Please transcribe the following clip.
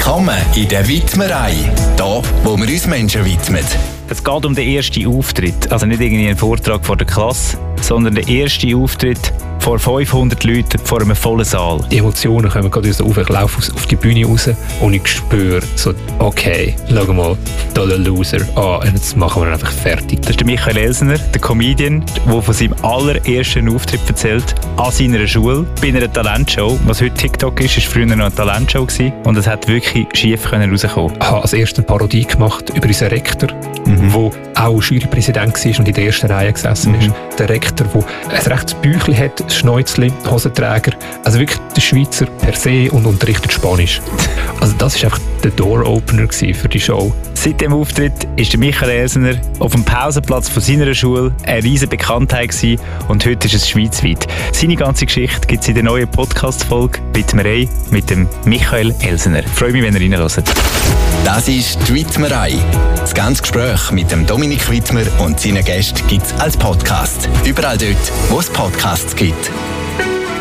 Willkommen in der Widmerei, da wo wir uns Menschen widmen. Es geht um den ersten Auftritt, also nicht irgendwie ein Vortrag vor der Klasse, sondern der erste Auftritt vor 500 Leuten vor einem vollen Saal. Die Emotionen kommen gerade so auf. Ich laufe auf die Bühne raus und ich spüre so, okay, schau mal, da der Loser. Und jetzt machen wir ihn einfach fertig. Das ist der Michael Elsener, der Comedian, der von seinem allerersten Auftritt erzählt, an seiner Schule, bei einer Talentshow. Was heute TikTok ist, war früher noch eine Talentshow gewesen. Und es hat wirklich schief rauskommen. Ich habe als erstes eine Parodie gemacht über unseren Rektor, der auch Jurypräsident war und in der ersten Reihe gesessen ist. Der Rektor, der ein rechtes Bäuchchen hat, Schnäuzli, Hosenträger. Also wirklich der Schweizer per se und unterrichtet Spanisch. Also das war einfach der Door-Opener für die Show. Seit dem Auftritt ist der Michael Elsener auf dem Pausenplatz von seiner Schule eine riesige Bekanntheit gewesen und heute ist es schweizweit. Seine ganze Geschichte gibt es in der neuen Podcast-Folge «Widmerei» mit dem Michael Elsener. Ich freue mich, wenn ihr reinhört. Das ist die Widmerei. Das ganze Gespräch mit dem Dominik Widmer und seinen Gästen gibt es als Podcast. Überall dort, wo es Podcasts gibt.